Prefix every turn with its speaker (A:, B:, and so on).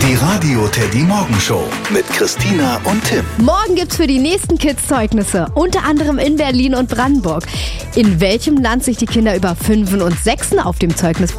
A: Die Radio Teddy Morgenshow mit Christina und Tim.
B: Morgen gibt's für die nächsten Kids Zeugnisse, unter anderem in Berlin und Brandenburg. In welchem Land sich die Kinder über 5 und 6 auf dem Zeugnis